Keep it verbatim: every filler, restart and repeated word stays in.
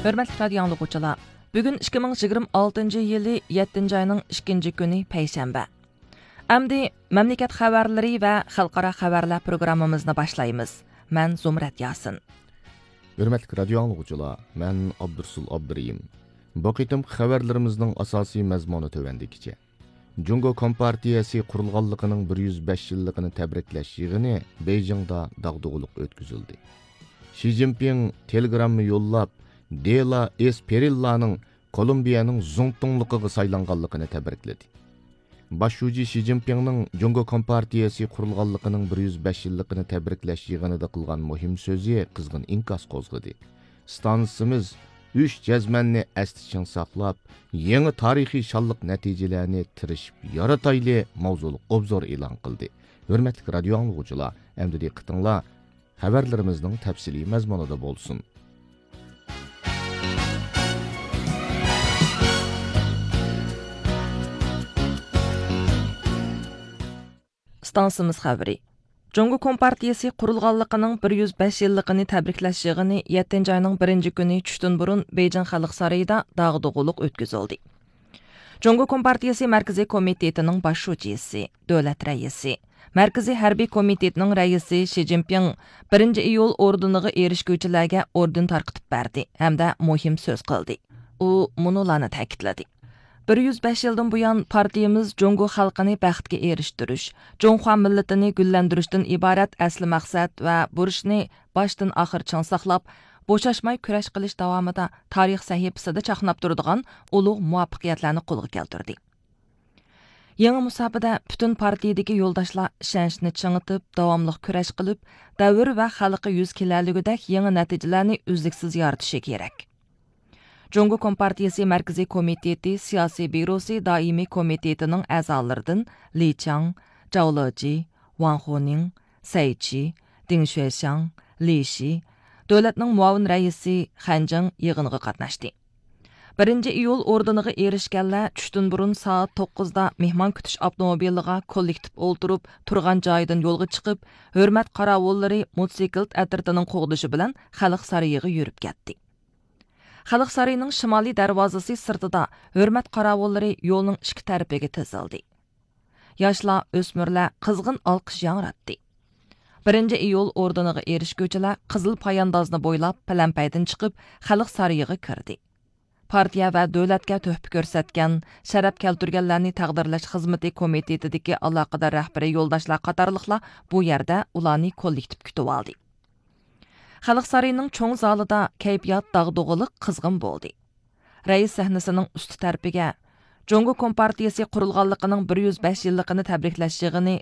Hörmətli radio anlıqçılar, bugün ikki ming yigirma oltinchi yılı yettinchi ayının ikkinchi kuni payshanba. Əmdi memleket xəbərləri və xalqara xəbərlər proqramımızı başlayırıq. Mən Zumrat Yasin. Hörmətli radio anlıqçılar, mən Abdursul Abduriyim. Bu qitim xəbərlərimizin asasi məzmunu tövəndikcə. Jungo Kompartiyası qurulğanlığının bir yuz besh yıllıqını təbrikləş yığını Beijingdə dağdığılıq ötküzüldü. Xi Jinping telegramı yollab, Dela Esperilla'nın Kolumbiyanın Zongtonluqıga saylanğanlığını təbrikledi. Başçı Xi Jinping'nin Jungo Kompartiyası qurulğanlığının bir yuz besh yıllıqını təbrikləş yığınıda qılğan muhim sözü qızğın inkas qozğıdı. Stansımız üç cəzmənni əstiçin saqlab, yeni tarixi şallıq nəticələrini tirişib yarataylı mavzulu obzor elan qıldı. Hörmətli radio anlıqçılar, əmdi diqqətinizlər xəbərlərimizin təfsili məzmununda bolsun. Stansımız xəbəri. Jungo Kompartiyası qurulğanlığının bir yuz besh yıllıqını təbrikləş yığını yettinchi ayının birinchi günü tushdan burun Beijing Xalq Sarayıda dağdığılıq ötküzüldü. Jungo Kompartiyası Mərkəzi Komitetinin başçısı, dövlət rəisi, Mərkəzi Hərbi Komitetinin rəisi Xi Jinping birinchi iyul orduniga erişgüçilərə orden tarqıtıb berdi, həm də muhim söz qıldı. U munularni ta'kidladi. bir yuz besh yıldan buyan partiyamiz Jungo xalqini baxtga eriştirish, Jonghua millatini gullantirishdan iborat asli maqsad va burishni boshdan oxirgacha saqlab, bo'shashmay kurash qilish davomida tarix sahifasida chaqnab turadigan ulug' muvaffaqiyatlarni qo'lga keltirdi. Yangi musobaqada butun partiyadagi yo'ldoshlar ishonchni chingitib, davomli kurash qilib, davr va xalqqa yuz kelarligidek yangi natijalarni uzluksiz yaratishi kerak. Jungo Kompartiyası Mərkəzi Komiteti Siyasi Bürosu Daimi Komitetining a'zolaridan Li Chang, Zhao Leji, Wang Huning, Sai Qi, Ding Xuexiang, Li Xi, davlatning muavin raisi Han Jing yig'iniga qatnashdi. birinchi iyul ordiniga erishganlar tushdan burun soat to'qqizda mehmon kutish avtomobiliga kollektiv o'ltirib turgan joyidan yo'lga chiqib, hurmat qaravullari mototsiklet atritining qo'g'dishi bilan xalq saroyiga yurib ketdi. Xalq saroyining shimoliy darvozasi sirtida hurmat qaravullari yo'lning ikki tarafiga tizildi. Yoshlar, o'smirlar qizg'in olqish yangratdi. birinchi iyul ordiniga erishguvchilar qizil poyandozni bo'ylab palampaydan chiqib xalq saroyiga kirdi. Partiya va davlatga tuhfa ko'rsatgan, sharaf keltirganlarni taqdirlash xizmati komitetidagi aloqador rahbari yo'ldoshlar qatorliqlar bu yerda ularni kollektiv kutib oldi. Xalq saroyining cho'ng zalida kayfiyat dag'dug'iliq qizg'in bo'ldi. Rais sahnasining usti tarafiga Jungo Kompartiyasi qurulganligining bir yuz besh yilligini tabriklash yig'ini